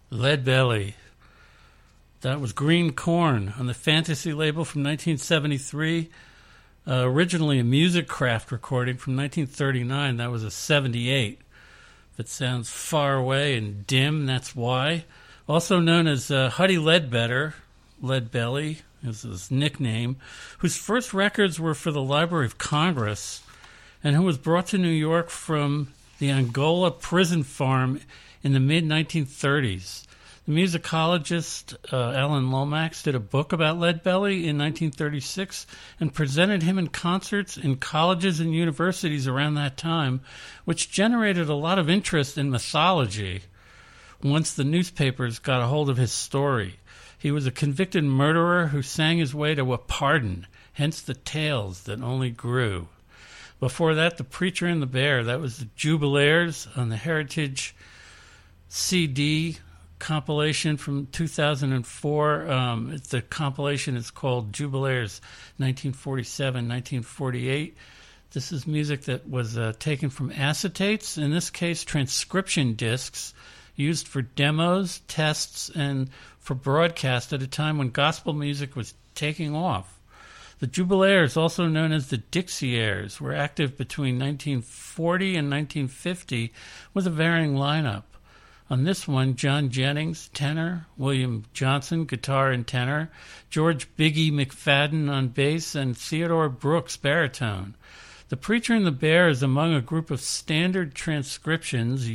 Lead Belly. That was Green Corn on the Fantasy label from 1973. Originally a Music Craft recording from 1939. That was a 78. If it sounds far away and dim, that's why. Also known as Huddy Ledbetter, Lead Belly is his nickname, whose first records were for the Library of Congress, and who was brought to New York from the Angola prison farm in the mid-1930s. The musicologist Alan Lomax did a book about Lead Belly in 1936 and presented him in concerts in colleges and universities around that time, which generated a lot of interest in mythology once the newspapers got a hold of his story. He was a convicted murderer who sang his way to a pardon, hence the tales that only grew. Before that, The Preacher and the Bear. That was the Jubilaires on the Heritage CD compilation from 2004. The compilation is called Jubilaires 1947-1948. This is music that was taken from acetates, in this case transcription discs, used for demos, tests, and for broadcast at a time when gospel music was taking off. The Jubilaires, also known as the Dixieaires, were active between 1940 and 1950 with a varying lineup. On this one, John Jennings, tenor, William Johnson, guitar and tenor, George Biggie McFadden on bass, and Theodore Brooks, baritone. The Preacher and the Bear is among a group of standard transcriptions,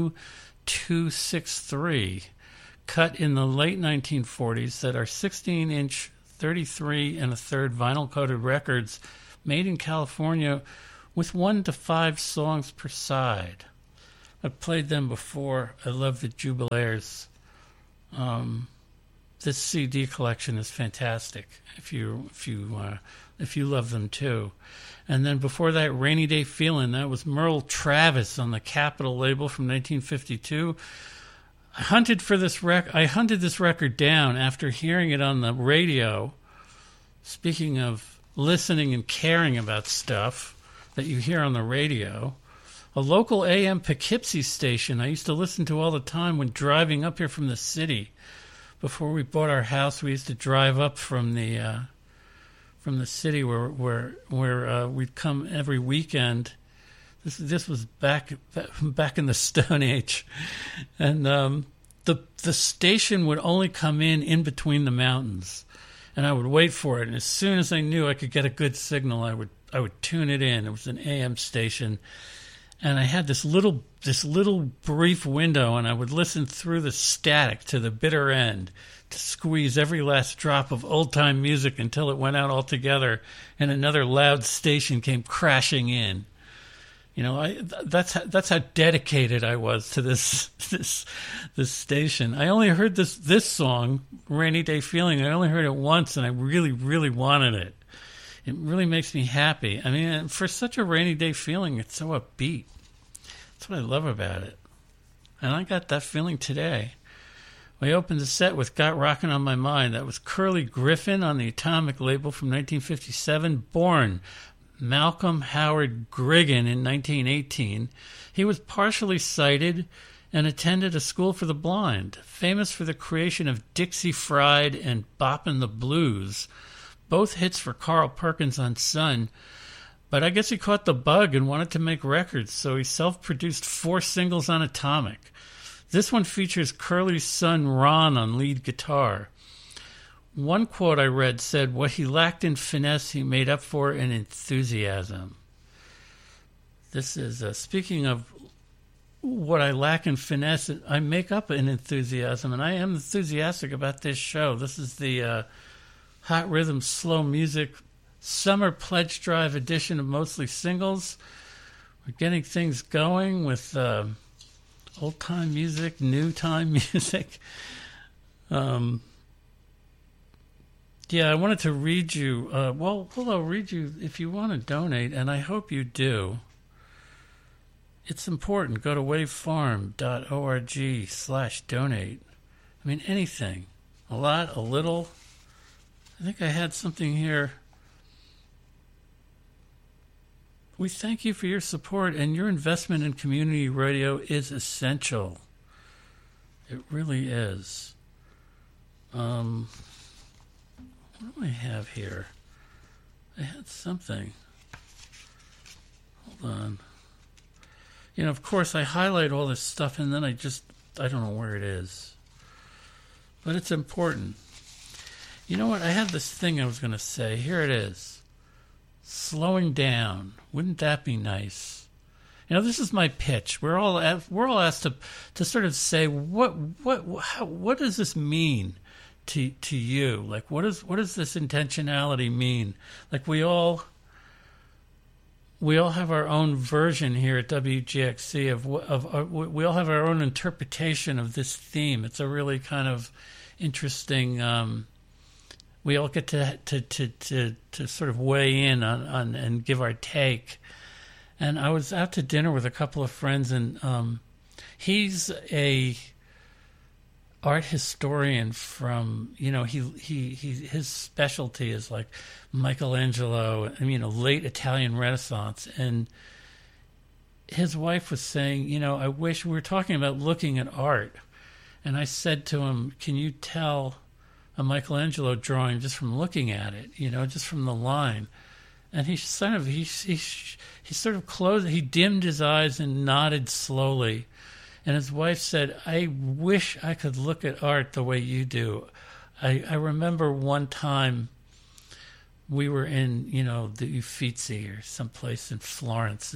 U263, cut in the late 1940s that are 16-inch, 33 and a third vinyl-coated records made in California with 1 to 5 songs per side. I've played them before. I love the Jubilaires. This CD collection is fantastic. If you love them too. And then before that, Rainy Day Feelin'. That was Merle Travis on the Capitol label from 1952. I hunted this record down after hearing it on the radio. Speaking of listening and caring about stuff that you hear on the radio. A local AM Poughkeepsie station I used to listen to all the time when driving up here from the city. Before we bought our house, we used to drive up from the city where we'd come every weekend. This was back in the Stone Age, and the station would only come in between the mountains, and I would wait for it. And as soon as I knew I could get a good signal, I would tune it in. It was an AM station. And I had this little brief window, and I would listen through the static to the bitter end to squeeze every last drop of old-time music until it went out altogether and another loud station came crashing in. You know, that's how dedicated I was to this station. I only heard this song, Rainy Day Feeling. I only heard it once, and I really, really wanted it. It really makes me happy. I mean, for such a rainy day feeling, it's so upbeat. That's what I love about it. And I got that feeling today. We opened the set with Got Rockin' on My Mind. That was Curly Griffin on the Atomic label from 1957, born Malcolm Howard Griggin in 1918. He was partially sighted and attended a school for the blind, famous for the creation of Dixie Fried and Boppin' the Blues, both hits for Carl Perkins on Sun. But I guess he caught the bug and wanted to make records, so he self-produced 4 singles on Atomic. This one features Curly's son Ron on lead guitar. One quote I read said, "What he lacked in finesse, he made up for in enthusiasm." This is, speaking of what I lack in finesse, I make up in enthusiasm, and I am enthusiastic about this show. This is the Hot Rhythm Slow Music Summer Pledge Drive edition of Mostly Singles. We're getting things going with old-time music, new-time music. Yeah, I wanted to read you. I'll read you if you want to donate, and I hope you do. It's important. Go to wavefarm.org/donate. I mean, anything. A lot, a little. I think I had something here. We thank you for your support, and your investment in community radio is essential. It really is. What do I have here? I had something. Hold on. Of course, I highlight all this stuff and then I don't know where it is. But it's important. You know what? I had this thing I was going to say. Here it is. Slowing down. Wouldn't that be nice? This is my pitch. We're all asked to sort of say what does this mean to you? Like what does this intentionality mean? Like we all have our own version here at WGXC of we all have our own interpretation of this theme. It's a really kind of interesting. We all get to sort of weigh in on and give our take. And I was out to dinner with a couple of friends, and he's a art historian from his specialty is like Michelangelo, late Italian Renaissance. And his wife was saying, I wish we were talking about looking at art. And I said to him, can you tell a Michelangelo drawing just from looking at it, just from the line? And he sort of closed, he dimmed his eyes and nodded slowly. And his wife said, I wish I could look at art the way you do. I remember one time we were in, the Uffizi or someplace in Florence,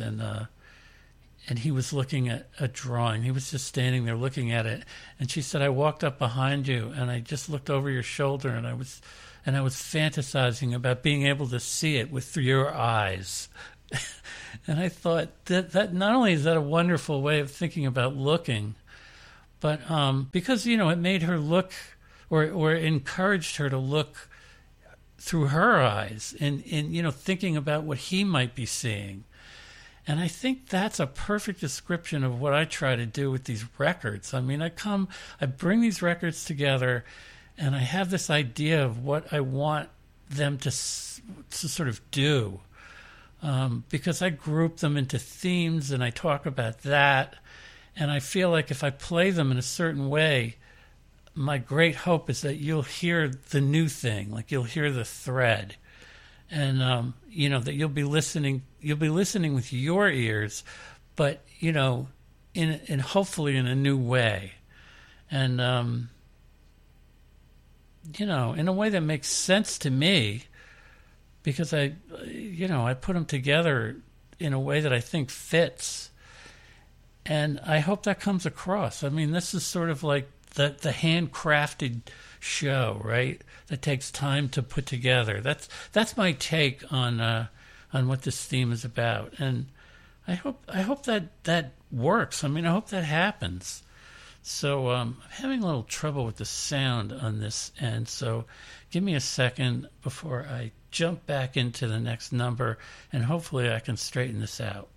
and he was looking at a drawing. He was just standing there looking at it. And she said, I walked up behind you and I just looked over your shoulder and I was fantasizing about being able to see it with your eyes. And I thought that not only is that a wonderful way of thinking about looking, but because, it made her look or encouraged her to look through her eyes and thinking about what he might be seeing. And I think that's a perfect description of what I try to do with these records. I bring these records together, and I have this idea of what I want them to sort of do. Because I group them into themes, and I talk about that. And I feel like if I play them in a certain way, my great hope is that you'll hear the new thing, like you'll hear the thread. And, that you'll be listening with your ears, but, in hopefully in a new way. And, in a way that makes sense to me, because I put them together in a way that I think fits. And I hope that comes across. This is sort of like the handcrafted show, right? That takes time to put together. That's my take on what this theme is about, and I hope that works. I hope that happens. So I'm having a little trouble with the sound on this end. So give me a second before I jump back into the next number, and hopefully I can straighten this out.